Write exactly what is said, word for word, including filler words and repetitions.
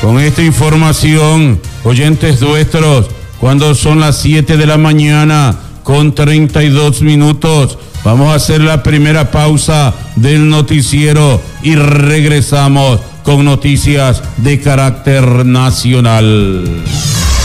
Con esta información, oyentes nuestros, cuando son las siete de la mañana con treinta y dos minutos, vamos a hacer la primera pausa del noticiero y regresamos con noticias de carácter nacional.